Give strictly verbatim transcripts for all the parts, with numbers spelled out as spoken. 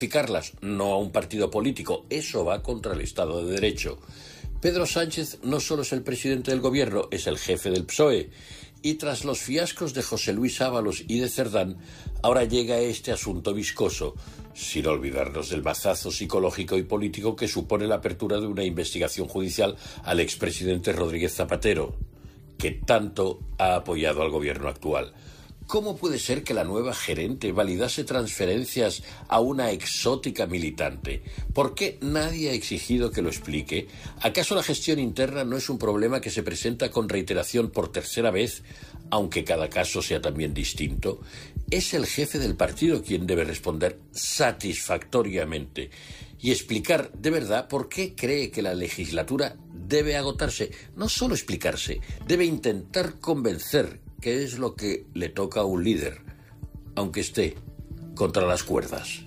Justificarlas, no a un partido político, eso va contra el Estado de Derecho. Pedro Sánchez no solo es el presidente del gobierno, es el jefe del P S O E. Y tras los fiascos de José Luis Ábalos y de Cerdán, ahora llega este asunto viscoso, sin olvidarnos del mazazo psicológico y político que supone la apertura de una investigación judicial al expresidente Rodríguez Zapatero, que tanto ha apoyado al gobierno actual. ¿Cómo puede ser que la nueva gerente validase transferencias a una exótica militante? ¿Por qué nadie ha exigido que lo explique? ¿Acaso la gestión interna no es un problema que se presenta con reiteración por tercera vez, aunque cada caso sea también distinto? Es el jefe del partido quien debe responder satisfactoriamente y explicar de verdad por qué cree que la legislatura debe agotarse. No solo explicarse, debe intentar convencer, que es lo que le toca a un líder, aunque esté contra las cuerdas.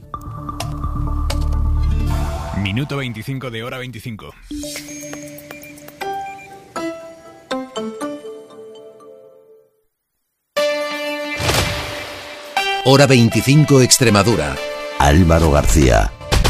Minuto veinticinco de hora veinticinco. Hora veinticinco Extremadura. Álvaro García.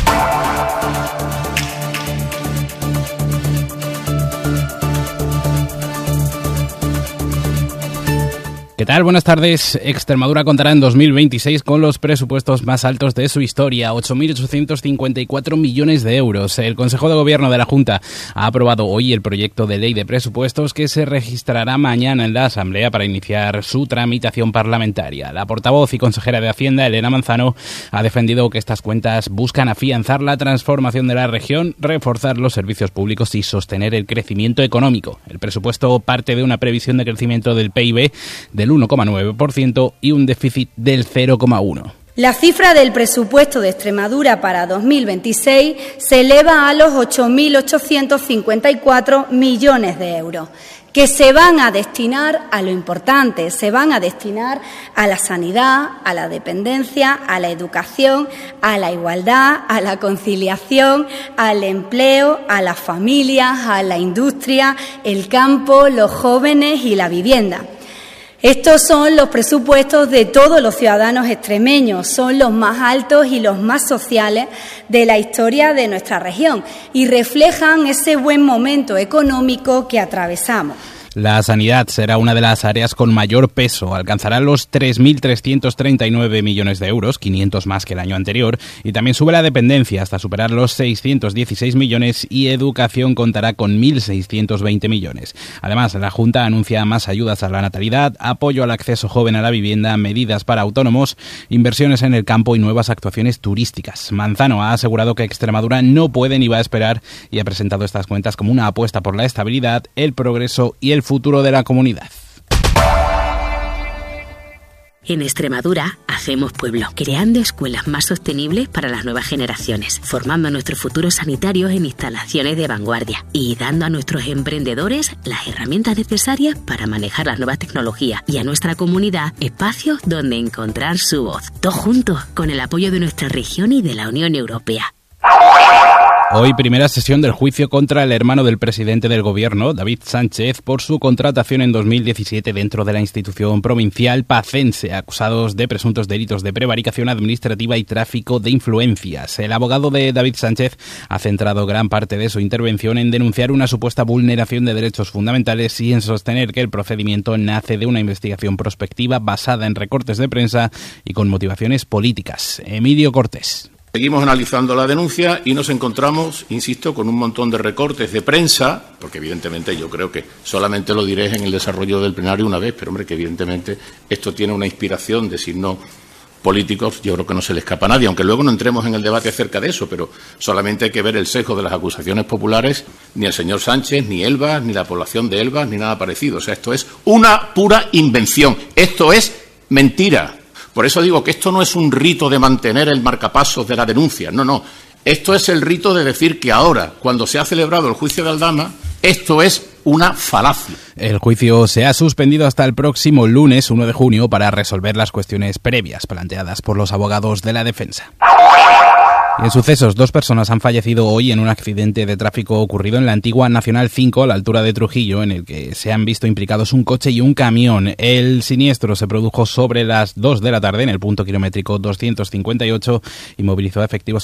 ¿Qué tal? Buenas tardes. Extremadura contará en dos mil veintiséis con los presupuestos más altos de su historia, ocho mil ochocientos cincuenta y cuatro millones de euros. El Consejo de Gobierno de la Junta ha aprobado hoy el proyecto de ley de presupuestos que se registrará mañana en la Asamblea para iniciar su tramitación parlamentaria. La portavoz y consejera de Hacienda, Elena Manzano, ha defendido que estas cuentas buscan afianzar la transformación de la región, reforzar los servicios públicos y sostener el crecimiento económico. El presupuesto parte de una previsión de crecimiento del P I B del uno coma nueve por ciento y un déficit del cero coma uno por ciento. La cifra del presupuesto de Extremadura para dos mil veintiséis se eleva a los ocho mil ochocientos cincuenta y cuatro millones de euros, que se van a destinar a lo importante, se van a destinar a la sanidad, a la dependencia, a la educación, a la igualdad, a la conciliación, al empleo, a las familias, a la industria, el campo, los jóvenes y la vivienda. Estos son los presupuestos de todos los ciudadanos extremeños, son los más altos y los más sociales de la historia de nuestra región y reflejan ese buen momento económico que atravesamos. La sanidad será una de las áreas con mayor peso, alcanzará los tres mil trescientos treinta y nueve millones de euros, quinientos más que el año anterior, y también sube la dependencia hasta superar los seiscientos dieciséis millones y educación contará con mil seiscientos veinte millones. Además, la Junta anuncia más ayudas a la natalidad, apoyo al acceso joven a la vivienda, medidas para autónomos, inversiones en el campo y nuevas actuaciones turísticas. Manzano ha asegurado que Extremadura no puede ni va a esperar y ha presentado estas cuentas como una apuesta por la estabilidad, el progreso y el futuro de la comunidad. En Extremadura hacemos pueblo, creando escuelas más sostenibles para las nuevas generaciones, formando a nuestros futuros sanitarios en instalaciones de vanguardia y dando a nuestros emprendedores las herramientas necesarias para manejar las nuevas tecnologías y a nuestra comunidad espacios donde encontrar su voz. Todos juntos, con el apoyo de nuestra región y de la Unión Europea. Hoy primera sesión del juicio contra el hermano del presidente del gobierno, David Sánchez, por su contratación en dos mil diecisiete dentro de la institución provincial pacense, acusados de presuntos delitos de prevaricación administrativa y tráfico de influencias. El abogado de David Sánchez ha centrado gran parte de su intervención en denunciar una supuesta vulneración de derechos fundamentales y en sostener que el procedimiento nace de una investigación prospectiva basada en recortes de prensa y con motivaciones políticas. Emilio Cortés. Seguimos analizando la denuncia y nos encontramos, insisto, con un montón de recortes de prensa, porque evidentemente yo creo que solamente lo diré en el desarrollo del plenario una vez, pero hombre, que evidentemente esto tiene una inspiración de signos políticos, yo creo que no se le escapa a nadie, aunque luego no entremos en el debate acerca de eso, pero solamente hay que ver el sesgo de las acusaciones populares, ni el señor Sánchez, ni Elvas, ni la población de Elvas, ni nada parecido. O sea, esto es una pura invención, esto es mentira. Por eso digo que esto no es un rito de mantener el marcapasos de la denuncia, no, no. Esto es el rito de decir que ahora, cuando se ha celebrado el juicio de Aldama, esto es una falacia. El juicio se ha suspendido hasta el próximo lunes, uno de junio, para resolver las cuestiones previas planteadas por los abogados de la defensa. Y En sucesos, dos personas han fallecido hoy en un accidente de tráfico ocurrido en la antigua Nacional cinco, a la altura de Trujillo, en el que se han visto implicados un coche y un camión. El siniestro se produjo sobre las dos de la tarde en el punto kilométrico doscientos cincuenta y ocho y movilizó a efectivos